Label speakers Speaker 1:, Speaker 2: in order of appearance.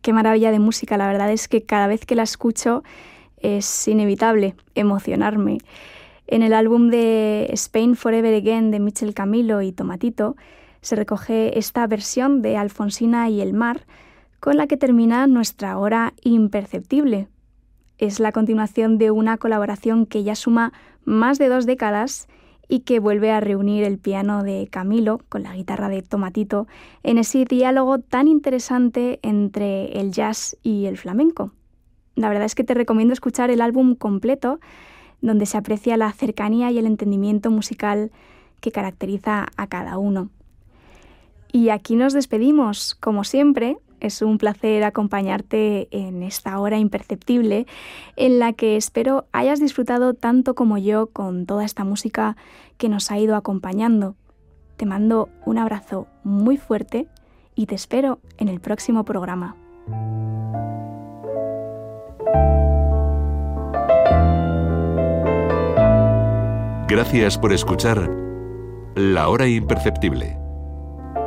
Speaker 1: Qué maravilla de música, la verdad es que cada vez que la escucho es inevitable emocionarme. En el álbum de Spain Forever Again de Michel Camilo y Tomatito se recoge esta versión de Alfonsina y el mar, con la que termina nuestra hora imperceptible. Es la continuación de una colaboración que ya suma más de 2 décadas y que vuelve a reunir el piano de Camilo con la guitarra de Tomatito en ese diálogo tan interesante entre el jazz y el flamenco. La verdad es que te recomiendo escuchar el álbum completo, donde se aprecia la cercanía y el entendimiento musical que caracteriza a cada uno. Y aquí nos despedimos, como siempre. Es un placer acompañarte en esta hora imperceptible en la que espero hayas disfrutado tanto como yo con toda esta música que nos ha ido acompañando. Te mando un abrazo muy fuerte y te espero en el próximo programa.
Speaker 2: Gracias por escuchar La Hora Imperceptible.